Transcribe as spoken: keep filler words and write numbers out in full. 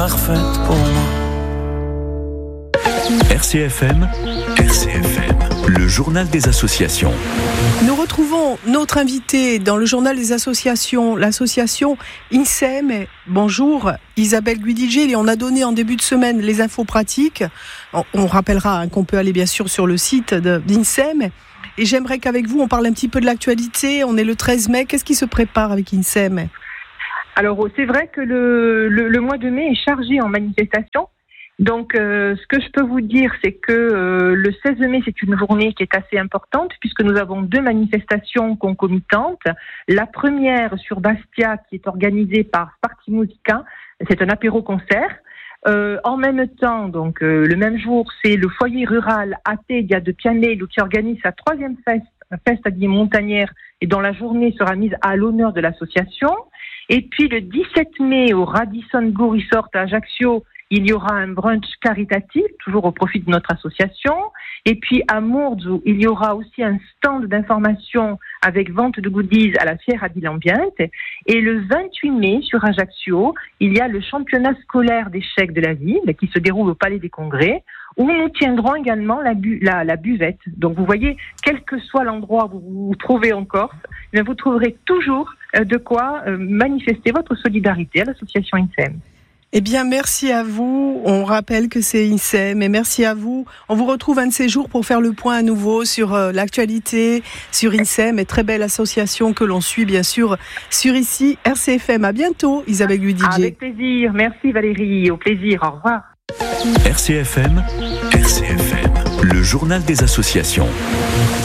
parfaite pour moi. R C F M, R C F M, le journal des associations. Nous retrouvons notre invité dans le journal des associations, l'association INSEM. Bonjour Isabelle Guidigé, et on a donné en début de semaine les infos pratiques. On, on rappellera hein, qu'on peut aller bien sûr sur le site de, d'INSEM. Et j'aimerais qu'avec vous on parle un petit peu de l'actualité. On est le treize mai, qu'est-ce qui se prépare avec INSEM ? Alors c'est vrai que le, le, le mois de mai est chargé en manifestations. Donc, euh, ce que je peux vous dire, c'est que euh, le seize mai, c'est une journée qui est assez importante puisque nous avons deux manifestations concomitantes. La première sur Bastia, qui est organisée par Parti Musica, c'est un apéro-concert. Euh, en même temps, donc euh, le même jour, c'est le foyer rural Atedia de Pianello qui organise sa troisième fête, festa di Montagnière, et dont la journée sera mise à l'honneur de l'association. Et puis le dix-sept mai, au Radisson Blu Resort à Ajaccio, il y aura un brunch caritatif, toujours au profit de notre association. Et puis à Murzo, il y aura aussi un stand d'information avec vente de goodies à la Fiera di l'Ambiente. Et le vingt-huit mai, sur Ajaccio, il y a le championnat scolaire d'échecs de la ville qui se déroule au Palais des Congrès, où nous tiendrons également la, bu- la, la buvette. Donc vous voyez, quel que soit l'endroit où vous vous trouvez en Corse, eh bien, vous trouverez toujours euh, de quoi euh, manifester votre solidarité à l'association INSEM. Eh bien, merci à vous. On rappelle que c'est INSEM, et merci à vous. On vous retrouve un de ces jours pour faire le point à nouveau sur euh, l'actualité, sur INSEM, et très belle association que l'on suit, bien sûr, sur ici, R C F M. À bientôt, Isabelle Guidigé. Avec plaisir. Merci Valérie. Au plaisir. Au revoir. R C F M, R C F M, le journal des associations.